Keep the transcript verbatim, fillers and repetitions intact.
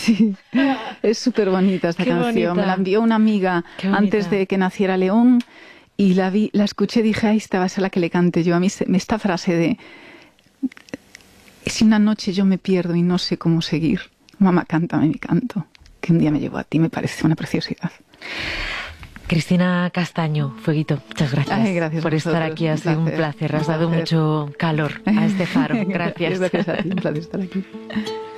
Sí, es súper bonita esta Qué canción. bonita. Me la envió una amiga antes de que naciera León y la vi, la escuché y dije, ay, esta va a ser la que le cante yo. A mí se- esta frase de, si una noche yo me pierdo y no sé cómo seguir, mamá, cántame mi canto, que un día me llegó a ti, me parece una preciosidad. Cristina Castaño, Fueguito, muchas gracias, Ay, gracias por a estar vosotros. aquí. Ha Un sido un placer, placer. un Has dado placer. mucho calor a este faro. Gracias. Gracias a ti, un placer estar aquí.